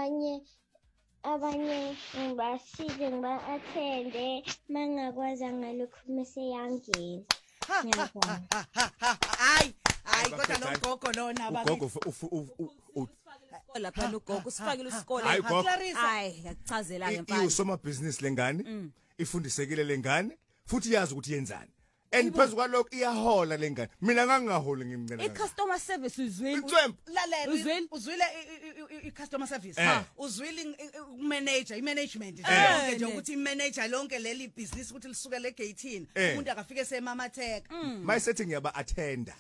abanye ngibasize ngiba-athende mangakwazanga lokhu mase yangena. Hayi kodwa lo gogo lona Ugogo lapha ugogo usifakile isikole Hayi, gogo. hayi yakuchazela ke mfana usomabhizinisi lengane ifundisekile lengane futhi yazi ukuthi yenzani and phezu kwalokho iyahola lengane mina ngangaholi ngimncela i-customer service uzweli lalela uzwile i-customer service uzwile i-manager i-management nje ukuthi i-manager lonke leli business ukuthi lisuke le gate-ini umuntu akafike semamatheka mayisethi ngiyaba-athenda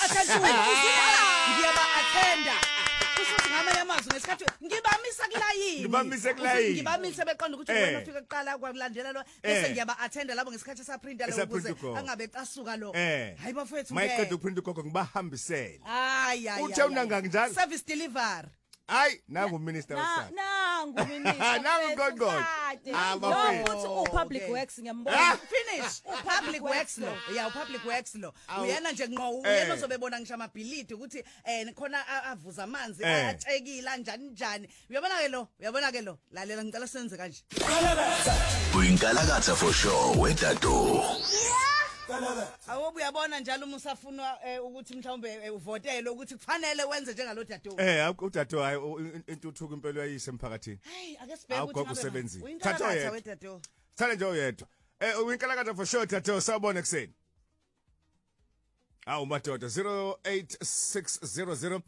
ngiyaba-athenda kusho ngamanye amazwi ngesikhathi ngibamise kulayini ngibamise beqonda ukuthi wena ufike kuqala kwakulandelelwa bese ngiyaba-athenda labo ngesikhathi saprinta lo ukuze angabe casuka lo hayi bafethu mayiqeda ukuprinta ugogo ngibahambisele hayi uthe unangaki njalo service delivery hayi nangu minister wesana nangu minister nangu ngongqondo lo public works ngiyambona finish public works lo public works lo uyena nje ngqo uyena ozobebona ngisho amabhilidi ukuthi khona avuza amanzi atshekile njani uyabona ke lo lalela ngicela senze kanje uyinkalakatha for sure wedado Awobu uyabona njalo uma usafuna ukuthi mhlawumbe uvotele ukuthi kufanele wenze njengalo dadu udadu hayi intuthuko impilo yayise emphakathini hayi ake sibheke ukuthi usebenzile thatha wedadu thale nje oyedwa uyinkalakatha for sure dadu sawubona ekseni madoda 08600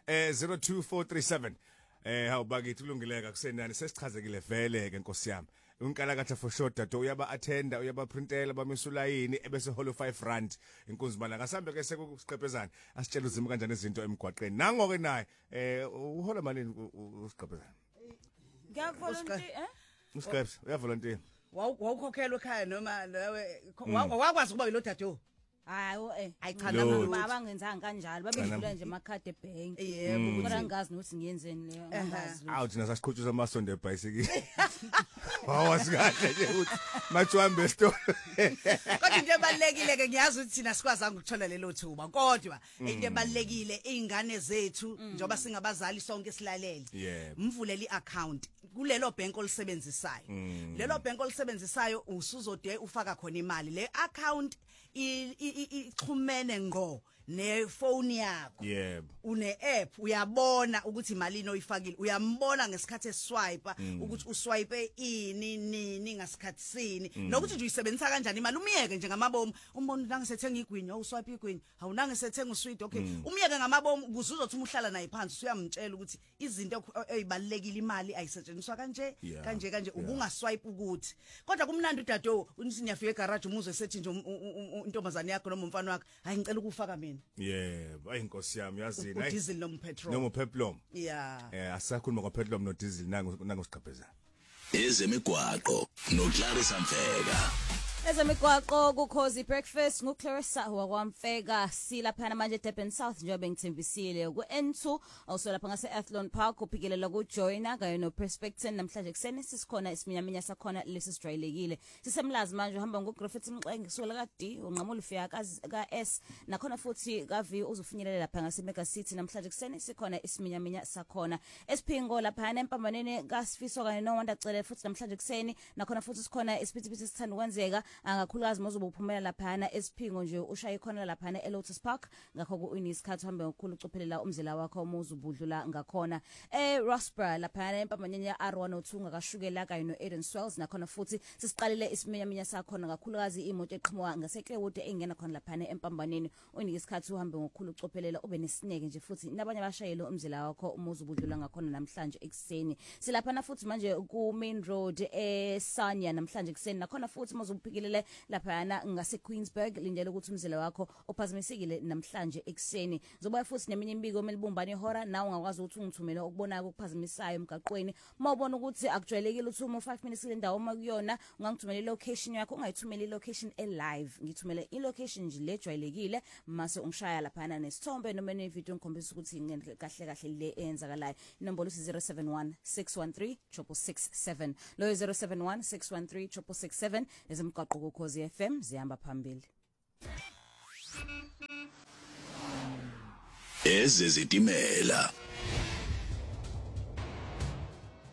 02437 bakithi kulungileka kusenani sesichazekile vele ke Nkosi yami unkalakatha for sure dado uyaba-athenda uyabaprintela bamisulayini ebese holo 5 rand inkunzi bala ngasambe ke sekusiqephezana asitshela uzima kanjani izinto emgwaqeni nango ke naye uhola malini usiqephezana ngiyavolunteer usiqephe uyavolunteer wawukhokhela ekhaya noma wakwazi ukuba yilo dado hayi cha abangenzanga kanjalo babedlula nje amakhadi ebank kodwa ngingazi nokuthi ngiyenzeni leyo ngingazi thina sasiqhuthuza amasondo ebhayisikile wawazi kahle nje ukuthi majuhambe esitolo kodwa into ebalekile ke ngiyazi ukuthi thina sikwazanga ukuthola lelo thuba kodwa into ebalekile izingane zethu njoba singabazali sonke silalele mvulele iaccount kulelo bank olisebenzisayo lelo bank olisebenzisayo usuzode ufaka khona imali le account ixhumene ngqo nefoni yakho une app uyabona ukuthi imali oyifakile uyambona ngesikhathi eswipe ukuthi uswipe nini ngasikhathi sini nokuthi nje uyisebenzisa kanjani imali umiyeke nje ngamabomu umbona nangisethenga igwinya uswipe igwinya awunange sethenga usweet okay umiyeke ngamabomu ukuze uzothi uhlala naye phansi uyamtshela ukuthi izinto ezibalekile imali ayisetshenziswa kanje ubungaswipe ukuthi kodwa kumnandi udado unithi niyafika egarage umuzwe sethi nje intombazane yakho noma umfana wakho hayi ngicela ukufaka mina hayi Nkosi yami yazini hayi diesel noma petrol noma peplom asakhuluma kwa petrol no diesel nangu siqhaphezana ezemigwaqo no Clarissa Mfeka Ezemigwaqo kuKhosi Breakfast nguClarissa wakwamfeka silapha manje Durban South njengoba ngithembisile ku-N2 also lapha ngase Athlone Park uphikelela kuJoyina kanye noPerspectin namhlanje kuseni sisikhona isiminyaminya sakhona lesi sijwayelekile sisemlazi manje uhamba ngoGraffiti Mxenge suka ka D unqamula ufika ka S nakhona futhi ka V uzofinyelela lapha ngase Mega City namhlanje kuseni sikhona isiminyaminya sakhona esiphingo lapha empambaneni kaSifiso kanye noWanda Cele futhi namhlanje kuseni nakhona futhi sikhona isiphithiphithi sithanda ukwenzeka angakhulukazi mozobe uphumela laphana esiphingo nje ushaye khona laphana eLotus Park ngakho kuyisikhathi uhambe ngokukhulu ucophelela umzila wakho umuzubudlula ngakhona Rossborough laphana empamanyeni ya R102 ngakashukela kanye noAiden Swells nakhona futhi sisiqalile isiminyaminya sakhona ngakhulukazi imoto eqhumuka ngaseKlewood engena khona laphana empambaneni isikhathi uhambe ngokukhulu ucophelela ube nesineke nje futhi nabanye abashayeli umzila wakho umuzubudlula ngakhona namhlanje ekseni silaphana futhi manje ku Main Road eSanya namhlanje ekseni nakhona futhi mozophikile laphana ngase Queensburg lindele ukuthi umzila wakho uphazamisekile namhlanje ekseni zoba futhi neminye imbiko emelibumbani ihora nawe ungakwazi ukuthi ungithumele ukubona ukuphazamisayo emgaqweni mawubona ukuthi akujwayelekile ukuthi uma 5 minutes lendawo uma kuyona ungangithumela ilocation yakho ungayithumela ilocation elive ngithumele ilocation nje lejwayelekile mase ungishaya laphana nesithombe noma nevideo ngikhombisa ukuthi kahle kahle le eyenzakalayo inombolo 071 613 667 lo 071 613 667 ezemgaqo kuKhosi FM zihamba phambili ezezitimela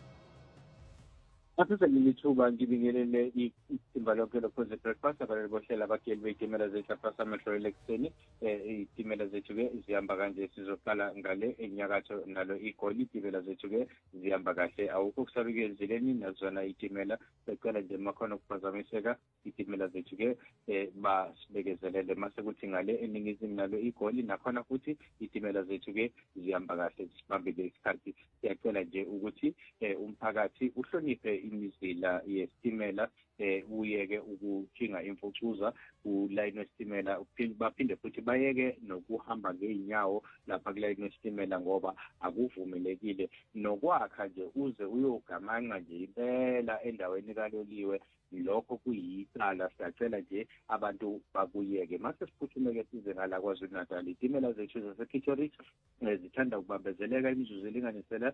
ngaphathisa ngilithuba ngibingelele itimba lonke lokhoze breakfast abalali bohlela abageli beitimela zethu apha samehlelo ekuseni itimela zethu-ke zihamba kanje sizoqala ngale enyakatho nalo igoli itimela zethu-ke zihamba kahle awukho kusabike ezileni nazona itimela becela nje makhona ukuphazamiseka itimela zethu-ke basibekezelele mase kuthi ngale eningizimu nalo igoli nakhona futhi itimela zethu-ke zihamba kahle zibambile isikhathi siyacela nje ukuthi umphakathi uhloniphe imizila yesitimela uyeke ukutshinga imfucuza ulayini wesitimela baphinde futhi bayeke nokuhamba ngeinyawo lapha kulayini wesitimela ngoba akuvumelekile nokwakha nje uze uyogamanqa nje impela endaweni kaloliwe lokho kuyicala siyacela nje abantu babuyeke mase siphuthumeke size ngala KwaZulu-Natal itimela zethu zaseKitcheridge zithanda ukubambezeleka imizuzu elinganisela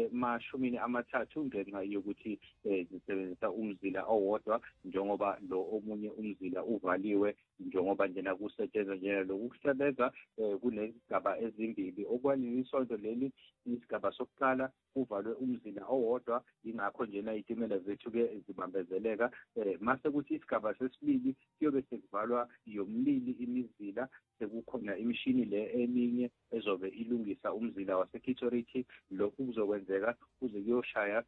30 ngenxa yokuthi zisebenzisa umzila owodwa njengoba lo omunye umzila uvaliwe njengoba njena kusetshenzwa njena lokusebenza kunezigaba ezimbili okwaleli isonto leli isigaba sokuqala uvalwe umzila owodwa ingakho njena itimela zethu-ke zibambezeleka mase kuthi isigaba sesibili kuyobe sekuvalwa yomibili imizila sekukhona imishini le eminye ezobe ilungisa umzila waseKitcheridge lokhu kuzokwenzeka kuze kuyoshaya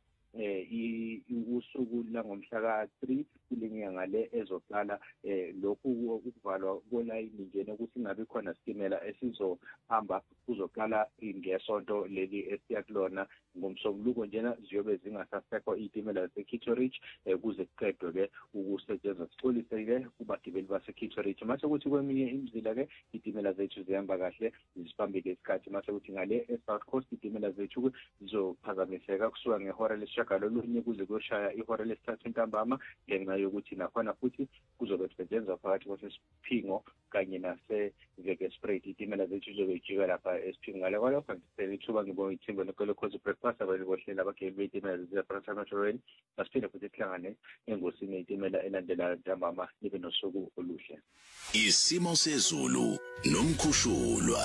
usuku langomhla ka-3 kulenyanga le ezoqala lokhu ukuvalwa kolayini njena ukuthi ingabi khona sitimela esizohamba kuzoqala ngesonto leli esiyakulona ngomsombuluko njena ziyobe zingasasekho itimela zaseKitcheridge kuze kuqedwe-ke ukusetshenzwa sixolise-ke kubagibeli baseKitcheridge mase ukuthi kweminye imizila-ke itimela zethu zihamba kahle zisibambile isikhathi mase ukuthi ngale e-South Coast itimela zethu zizophazamiseka kusuka ngehora lesishagalolunye kuze kuyoshaya ihora lesithathu ntambama ngenxa yokuthi nakhona futhi kuzobe kusetshenzwa phakathi kwasesiphingo kanye nase-Vegasprate itimela zethu zizobe ijika lapha esiphingo ngale kwalokho ngisele ithuba ngibonga ithimba lokholokhoze breakfast abalibohlela abageli beitimela zezaprasamatorweni basiphinde futhi sihlangane engosini yeitimela elandelayo ntambama nibe nosuku oluhle. Isimo sezulu nomkhushulwa.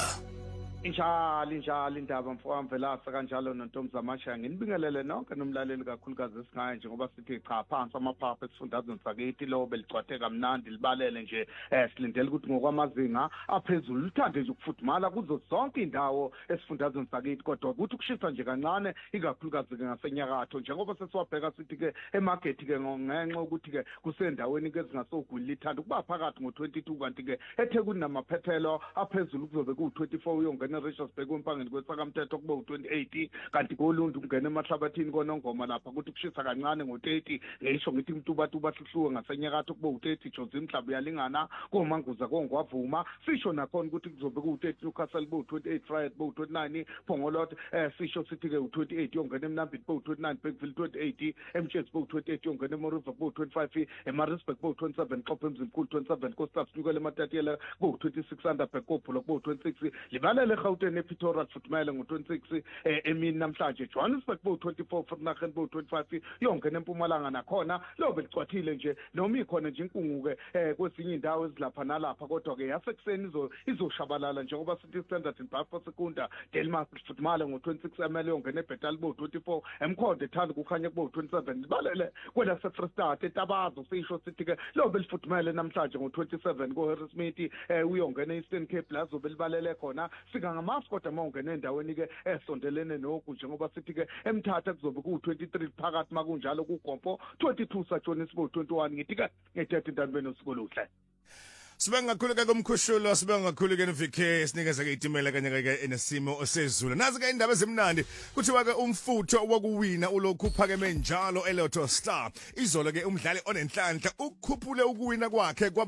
Injalo indaba mfowami velasa kanjalo noNtombi Zamashaya nginibingelele nonke nomlaleli kakhulukazi esikhaya njengoba sithi cha phansi amaphapha esifundazweni sakithi lo belicwathe kamnandi libalele nje silindele ukuthi ngokwamazinga aphezulu lithande nje ukufudumala kuzo zonke indawo esifundazweni sakithi kodwa ukuthi ukushisa nje kancane ikakhulukazi ke ngasenyakatho njengoba sesiwabheka sithi ke emarket ke ngenxa ukuthi ke kusendaweni ke ezingasogwili lithanda ukuba phakathi ngo22 kanti ke eThekwini namaphephelo aphezulu kuzobe ku24 uyongena Richards Bekwempangeni kwesakamthetho kuba u28 kanti koLundu ungena emahlabathini konongoma lapha ukuthi kushisa kancane ngo30 ngisho ngithi umtubatuba sihluwe ngasenyakatho kuba u30 Jozi Mhlaba uyalingana komanguza kongwavuma sisho nakhona ukuthi kuzobe ku30 Newcastle bo 28 Friday bo 29 Phongolot sisho sithi ke u28 yongena eMnambiti bo 29 Bergville 28 Mtshezi bo 28 yongena eMoriva bo 25 eMaritzburg bo 27 Xophe Mzimkhulu 27 Kostaf Nyukele Matatiyela bo 26 Underberg Kophulo bo 26 libalele Gauteng ePretoria futhumele ngo26 emini namhlanje Johannesburg bo 24 Vereeniging bo 25 yongena eMpumalanga nakhona lobe licwathile nje noma ikhona nje inkungu ke kwezinye indawo ezilapha nalapha kodwa ke yasekuseni izoshabalala njengoba sithi Standard and Bar Sekunda Delmas futhumele ngo26 ml yongena eBethal bo 24 Emkhonde ethanda kukhanya kubo 27 libalele kwela seFreestata eTabazo sisho sithi ke lobe lifuthumele namhlanje ngo27 koHarrismith uyongena eEastern Cape lazo belibalele khona sika ngamaskota mawungena endaweni ke esondelene noku njengoba sithi ke eMthatha kuzobe ku23 phakathi makunjalo kuGompo 22 saJohannesburg 21 ngithi ke ngethethe intambeni usikoluhle. Sibonga kakhulu ke kumkhushulo sibonga kakhulu ke noVK sinikeza ke itimela kanye ke enesimo sezulu nazi ke indaba ezimnandi kuthiwa ke umfutho wokuwina ulokhu phakeme njalo eLotto Star izolo ke umdlali onenhlanhla ukukhuphule ukuwina kwakhe kwaba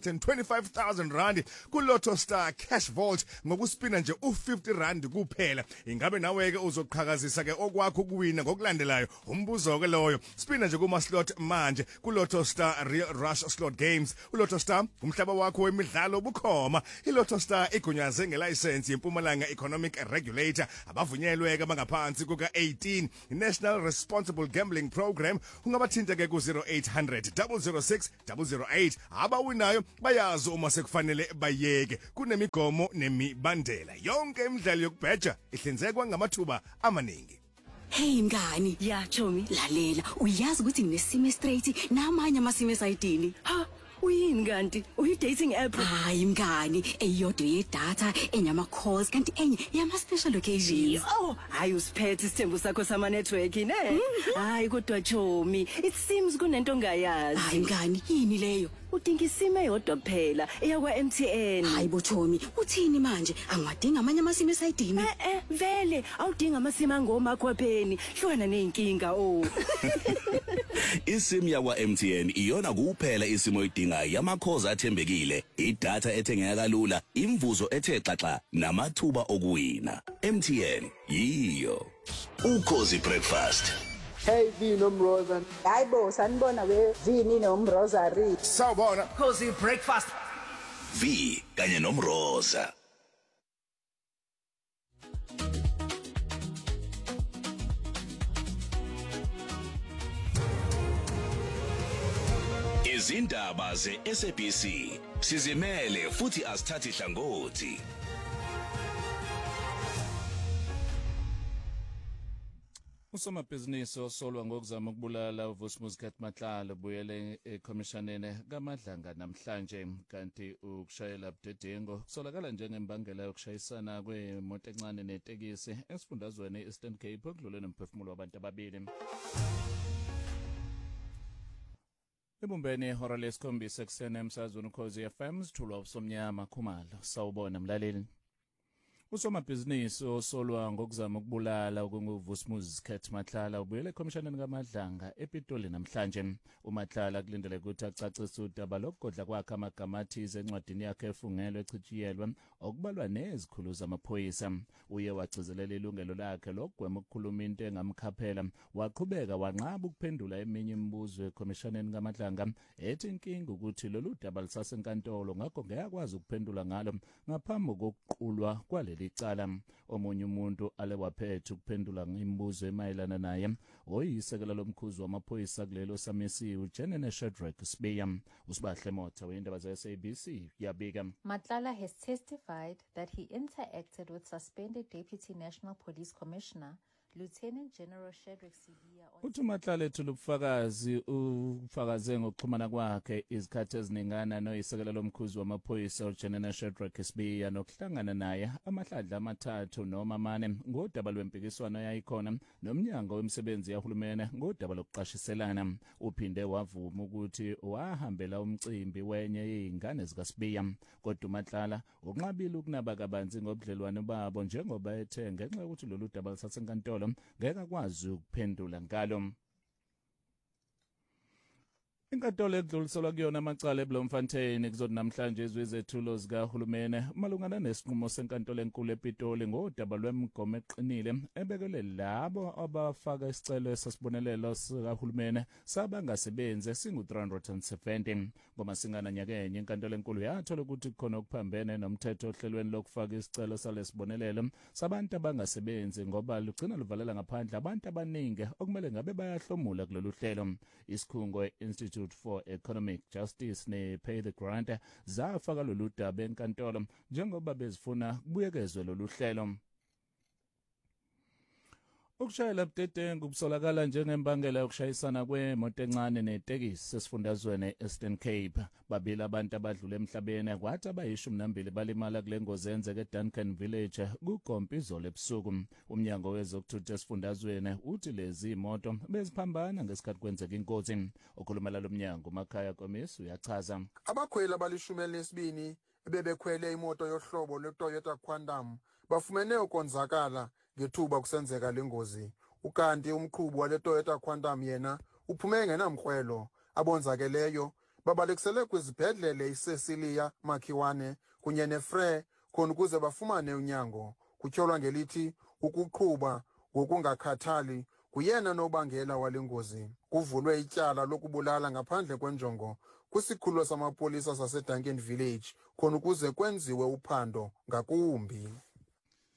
125,000 rand kuLotto Star Cash Vault ngokuspina nje u50 rand kuphela ingabe nawe ke uzoqhakazisa ke okwakho ukuwina ngokulandelayo umbuzo ke loyo spina nje kuma slot manje kuLotto Star Real Rush Slot Games uLotto Star umhlaba wakho wemidlalo bukhoma iLotto Star igunyaze ngelicense yeMpumalanga Economic Regulator abavunyelwe ke bangaphansi kuka 18 National Responsible Gambling Program ungabathinta ke ku 0800 006 008 abawinayo bayazi uma sekufanele bayeke kunemigomo nemibandela yonke imidlalo yokubheja ihlinzekwa ngamathuba amaningi. Hey mngani, Ya Chomi, lalela, uyazi ukuthi nginesimo straight namanye amasimo esayidini. ha, uyini kanti? Uyi-dating app? Hayi mngani, eyodwa yedatha, enyama calls kanti enye yama special occasions. Oh, hayi usiphethe isithembu sakho sama-network, ne? Hayi kodwa Chomi, it seems kunento ongayazi. Hayi mngani, yini leyo? Udinga isimo eyodwa phela, eyakwa-MTN. Hayi bo Chomi, uthini manje? Angiwadinga amanye amasimo esayidini. Vele, awudinga amasimo angomakwapheni, hlukana ney'nkinga, oh. ISIM yakwa MTN iyona kuphela isimo oyidingayo yamakhozi athembekile, idatha ethengeka kalula, imvuzo ethe xaxa namathuba okuwina. MTN yiyo. Ukhozi Breakfast. Hey V nomroza. Hayibo sanibona we Vini nomrosary. Sawubona. Cozy Breakfast. V kanye nomroza. Izindaba ze-SABC sizimele futhi asithathi hlangothi. Usomabhizinisi osolwa ngokuzama ukubulala uVusmuzi Matlala ubuyele eKhomishaneni kaMadlanga namhlanje kanti ukushayela budedengu kusolakala njengembangela yokushayisana kwemoto encane netekisi esifundazweni eEastern Cape okudlule nomphefumulo wabantu ababili. Ebumbeni ihora lesikhombisa ekuseni emsazweni Ukhozi FM sithulwa usomnyama Khumalo. Sawubona mlaleli. Usomabhizinisi osolwa ngokuzama ukubulala uVusmuzi Matlala ubuyele eKhomishaneni kaMadlanga ePitoli namhlanje. uMatlala kulindele ukuthi acacise udaba lokugodla kwakhe amagama athize encwadini yakhe efungelwe echithiyelwe okubalwa nezikhulu zamaphoyisa. Uye wagcizelela ilungelo lakhe lokugwema ukukhuluma into engamkhaphela, waqhubeka wanqaba ukuphendula eminye imibuzo eKhomishaneni kaMadlanga ethi inkinga ukuthi lolu daba lisasenkantolo ngakho ngeyakwazi ukuphendula ngalo ngaphambi kokuqulwa kwaleli icala. Omunye umuntu alewaphethe ukuphendula imibuzo emayelana naye oyisekela lomkhuzi wamaphoyisa kulelo samisi uJenene Shadrack Sibiya. Usibahle Motha weindaba ze-SABC yabika. Matlala has testified that he interacted with suspended Deputy National Police Commissioner Lieutenant General Shadrack Sibiya. Uthi uMatlala ethula ufakaze ngokuxhumana kwakhe izikhathi eziningana noyisekela lomkhuzi wamaphoyisa uJenene Shadrack Sibiya nokuhlangana naye amahlandla amathathu noma amane ngodaba lwempikiswano yayikhona nomnyango wemisebenzi yahulumene ngodaba lokuqashiselana. Uphinde wavuma ukuthi wahambela umcimbi wenye yezingane zikaSibiya. Kodwa uMatlala unqabile ukunaba kabanzi ngobudlelwano babo njengoba ethe ngenxa yokuthi lolu daba lisasenkantolo ngeke akwazi ukuphendula ngalo. Inkantolo ekudluliselwa kuyona amacala eBloemfontein kuzothi namhlanje izethulo zikahulumene malungana nesinqumo senkantolo enkulu ePitoli ngodaba lwemigomo eqinile ebekele labo abafaka isicelo esasibonelelo sikahulumene sabangasebenzi singu-370. Ngomasingana nyakenye inkantolo enkulu yathola ukuthi kukhona okuphambene nomthetho ohlelweni lokufaka isicelo salesibonelelo sabantu abangasebenzi ngoba lugcina luvalela ngaphandle abantu abaningi okumele ngabe bayahlomula kulolu hlelo. Isikhungo Institute for Economic Justice ne-Pay the Grant zafaka lolu daba enkantolo njengoba bezifuna kubuyekezwe lolu hlelo. Ukushayela budedengu kusolakala njengembangela yokushayisana kwemoto encane netekisi esifundazweni Eastern Cape. Babili abantu abadlule emhlabeni kwathi abayishumi balimala kule ngozi eyenzeke eDuncan Village kuGompi izolo ebusuku. Umnyango wezokuthutha esifundazweni uthi lezi imoto beziphambana ngesikhathi kwenzeka ingozi. Okhulumela lo mnyango uMakhaya Komisi uyachaza. Abakhweli abalishumi elisibini bebekhwele imoto yohlobo lweToyota Quantum bafumene ukonzakala ngethuba kusenzeka lengozi. Ukanti umqhubi wale Toyota Quantum yena uphume ngenamkrwelo. Abonzakeleyo babalekisele kwizibhedlele iCecilia Makhiwane kunye neFrere khona ukuze bafumane unyango. Kutyholwa ngelithi ukuqhuba ngokungakhathali kuyena nobangela walengozi. Kuvulwe ityala lokubulala ngaphandle kwenjongo kwisikhululo samapolisa saseDuncan Village khona ukuze kwenziwe uphando ngakumbi.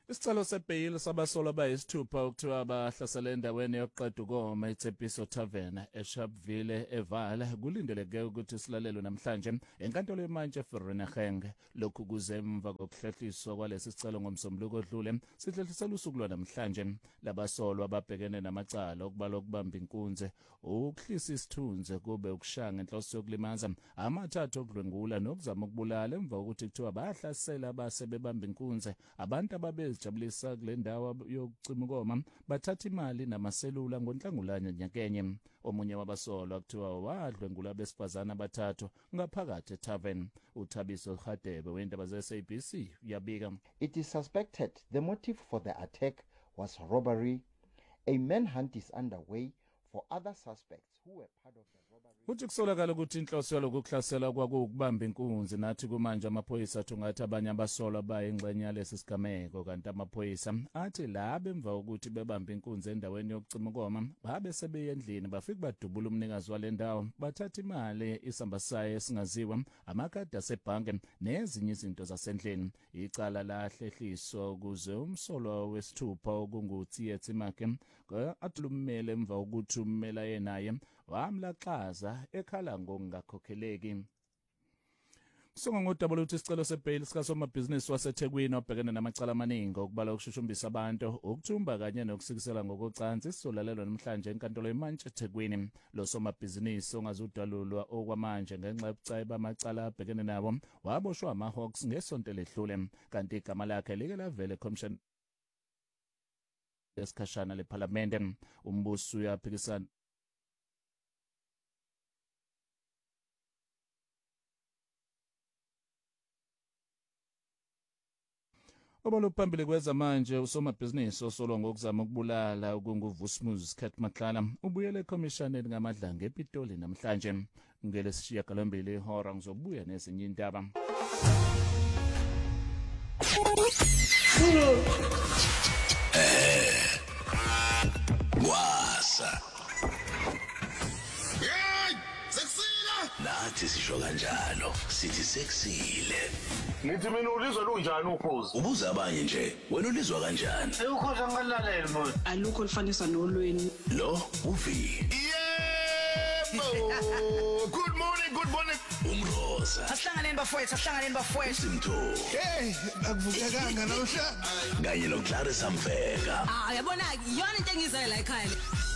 Isicelo sebail sabasolwa bayisithupha ukuthiwa bahlasela endaweni yokuqeda ukoma eTsepiso Tavern eSharpeville eVaal kulindeleke ukuthi silalelwe namhlanje enkantolo yemanje eVereeniging. Lokhu kuze emva kokuhlehliswa kwalesi sicelo ngomsombuluko odlule sihlehlisela usuku lwanamhlanje. Labasolwa ababhekene namacala okubalwa ukubamba inkunzi, ukuhlisa isithunzi kube ukushanga enhloso yokulimaza, amathathu okudlwengula nokuzama ukubulala emva kokuthi kuthiwa bahlasela abasebebamba inkunzi. Abantu ababezijabulisa kule ndawo yokucima ukoma bathatha imali namaselula ngoNhlangulana nyakenye. Omunye wabasolwa kuthiwa wadlwengula abesifazana abathathu ngaphakathi eTavern. uThabiso Hadebe wendaba ze-SABC uyabika. It is suspected the motive for the attack was robbery. A manhunt is underway for other suspects who were part of the robbery. Uthi kusolakala ukuthi inhloso yalokuhlasela kwakubamba inkunzi nathi kumanje amaphoyisa thungathi abanye abasolwa bayingxenye yalesi sigameko kanti amaphoyisa athi laba emva ukuthi bebamba inkunzi endaweni yokucima ukoma babe sebeyendlini bafika badubula umnikazi wale ndawo bathatha imali isambasayo esingaziwa amakhadi asebhange nezinye izinto zasendlini. Icala lahlehliswa ukuze umsolwa wesithupha okunguThiyethu Make athulumele emva ukuthi ummela yenaye wamlaxaza ekhala ngokungakhokheleki. Kusonga ngodaba lokuthi isicelo sebail sikasomabhizinisi waseThekwini obhekene namacala amaningi okubala ukushushumbisa abantu ukuthumba kanye nokusikisela ngokocansi sizolalelwa namhlanje enkantolo yemanje eThekwini. Lo somabhizinisi ongazudalulwa okwamanje ngenxa yobucayi bamacala abhekene nabo waboshwa amaHawks ngesonto ledlule kanti igama lakhe like lavela eCommission esikhashana leParliament. Umbuso uyaphikisana Obalo phambili kweza manje usomabhizinisi osolwa ngokuzama ukubulala ukunguVusmus Khatmatlala ubuyele eCommissioneni ngamadlanga ePitoli namhlanje. Ngelesishiya galombili ihora ngizobuya nezinye indaba. Wasa. Nathi sisho kanjalo sithi seksile. Nithi mina ulizwa lunjani ukhozi? Ubuza abanye nje, wena ulizwa kanjani? Ukhozi angalalela manje. Alukho lifanisa nolweni. Lo uvi. Yebo. Good morning. Umroza. Asihlanganeni bafowethu. Simtho. Hey, akuvukekanga namhla. Kanye noClarissa Mfeka. Yabona yona into engizayo la ekhaya.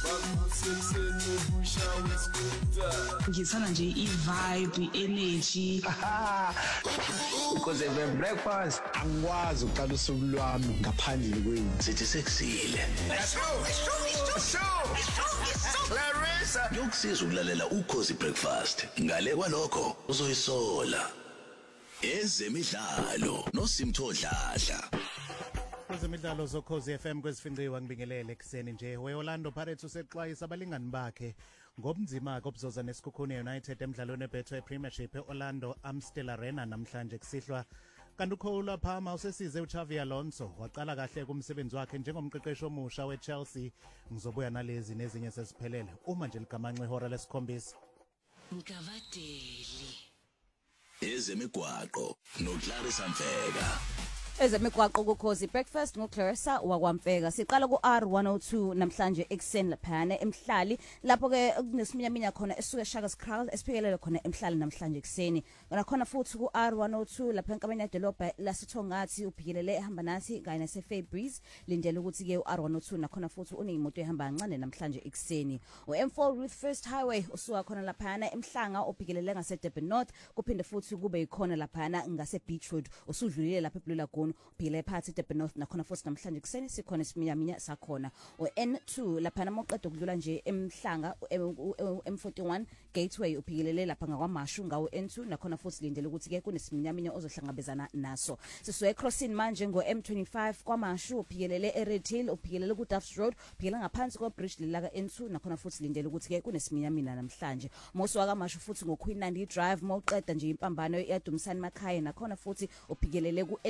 Ngithanda nje i-vibe, i-energy. Because every breakfast angikwazi uqala usuku lwami ngaphandle kwenu. Sithi seksile. Let's go. Clarissa. Yokusiza ukulalela ukhozi breakfast. Ngale kwalokho uzoyisola. Ezemidlalo noSimtho Dladla. Kwezemidlalo zokhozi FM kwezifinqiwa ngibingelele ekseni nje weOrlando Pirates useXwayisa abalingani bakhe ngobunzima kobuzoza nesikhukhune United emidlalweni eBetway Premiership eOrlando Amstel Arena namhlanje kusihlwa kanti uKhola Palmer usesize uChavi Alonso waqala kahle kumsebenzi wakhe njengomqeqeshi omusha weChelsea. Ngizobuya nalezi nezinye sesiphelele uma nje ligamanxe ihora lesikhombisa. Ngavadeli ezemigwaqo noClarissa Mfeka. Ezemigwaqo kukhozi breakfast ngoClarissa wakwamfeka. Siqala ku-R102 namhlanje ekseni laphana emhlali lapho ke kunesiminyaminya khona esuke eShaka's Kraal esiphikelele khona emhlali namhlanje ekseni. Nakhona futhi ku-R102 lapha enkabeni yedolobha laSithongathi ubhikelele ehamba nathi kanye naseFairBreeze lindele ukuthi ke u-R102 nakhona futhi uneyimoto ehamba kancane namhlanje ekseni. U-M4 Ruth First Highway usuka khona laphana emhlanga ubhikelele ngaseDurban North kuphinde futhi kube ikhona laphana ngaseBeach Road usudlulile lapha eBlue Lagoon ubhile phathi eDurban North nakhona futhi namhlanje kuseni sikhona isiminyaminya sakhona. U-N2 lapha namoqeda ukudlula nje emhlanga M41 Gateway ubhikelele lapha ngakwaMashu ngawo N2 nakhona futhi lindele ukuthi ke kunesiminyaminya ozohlangabezana naso. Sisuke crossing manje ngo-M25 kwaMashu ubhikelele eRed Hill ubhikelele kuDuffs Road ubhikelele ngaphansi kwabridge lelaka N2 nakhona futhi lindele ukuthi ke kunesiminyaminya namhlanje. Moso wakaMashu futhi ngoQueen Nandi Drive mawuqeda nje impambano yaDumsani Makhaya nakhona futhi ubhikelele ku-N2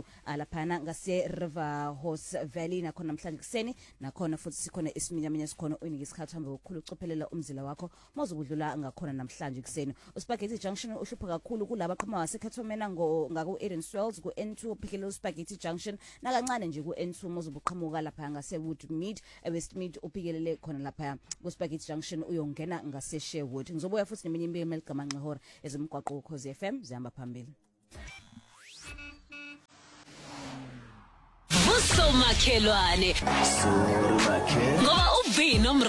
laphana ngase River Horse Valley nakhona namhlanje kuseni nakhona futhi sikhona isiminyaminya sikhona uyinika isikhathi hambe ukukhulu ucophelela umzila wakho mawuzokudlula ngakhona namhlanje kuseni uSpaghetti Junction uhlupha kakhulu kulaba qhama waseKhathomena ngaku Eden Swells ku N2 uphikelela uSpaghetti Junction nakancane nje ku N2 mozobuqhamuka lapha ngase Woodmead eWestmead uphikelele khona lapha ku Spaghetti Junction uyongena ngase Sherwood ngizobuya futhi neminye imibiko eligama ngehora ezemgwaqo ukhozi FM zihamba phambili Usomakhelwane ngoba uvino